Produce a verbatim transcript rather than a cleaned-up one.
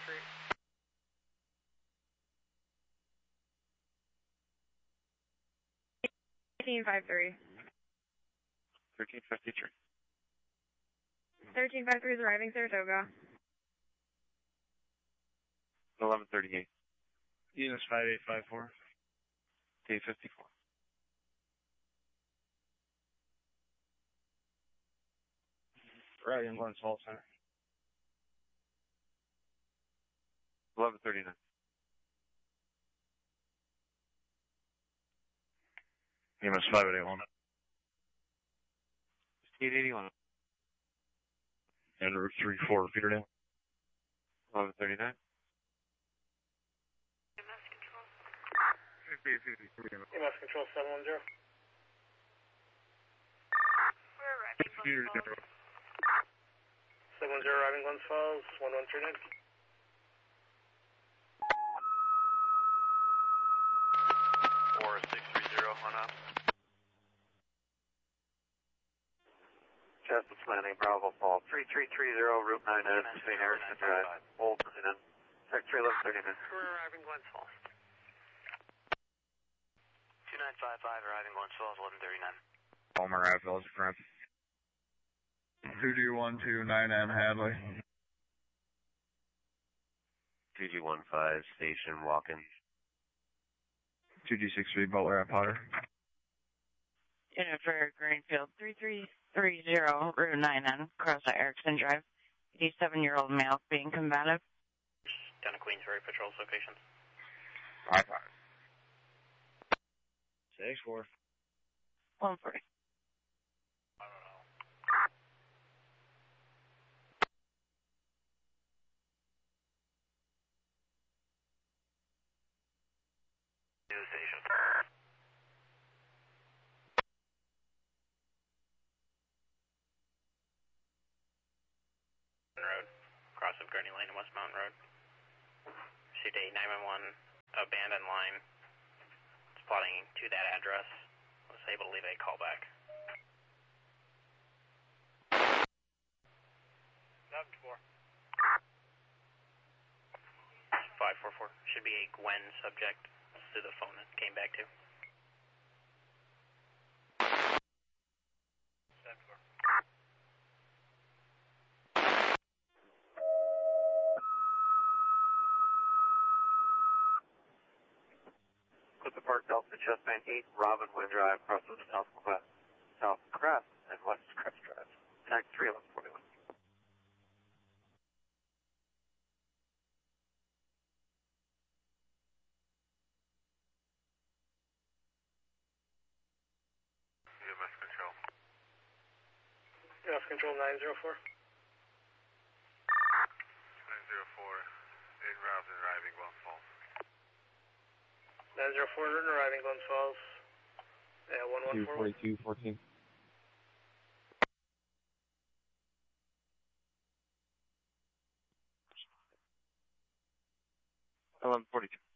Street. thirteen fifty-three. thirteen fifty-three. thirteen fifty-three is arriving Saratoga. eleven thirty-eight. Enos five eight five four. Day fifty-four. Right in Glens Falls Center. eleven thirty-nine. Enos five eight eight one. eight eighty-one. And Route three four, Peterdale. eleven thirty-nine. E M S control. E M S control seven one zero. We're arriving Glens Falls. seven one zero arriving Glens Falls, one one three nine. four six three zero, one up. Chestnut Landing, Bravo Fall, three three three zero, Route nine N, Saint Harrison Drive, Old London, Secretary eleven thirty-nine. We're arriving Glens Falls. two nine five five, arriving Glens Falls, eleven thirty-nine. Palmer Ave, Village of France. two G one two nine N Hadley. two G one five, station, walk-in. two G six three, Butler Ave, Potter. Unit for Greenfield, three three three zero, Route nine N, across the Erickson Drive. eighty-seven-year-old male being combative. Down to Queensbury Patrol's location. five five. six four. one forty. I don't know. New station. Road, cross of Gurney Lane and West Mountain Road. Received a nine one one abandoned line. Spotting to that address. Was able to leave a callback. seven four. five four four. Should be a Gwen subject to the phone that came back to. seven four. Clifton Park, Delta, Chestnut eight, Robinwood Drive, across the southwest, South Crest, and West Crest Drive. Tag three eleven forty-one. E M S control. E M S control nine zero four. nine zero four, eight routes arriving Glens Falls. nine zero four arriving Glens Falls. Yeah, one one four. two forty-two fourteen. eleven forty-two.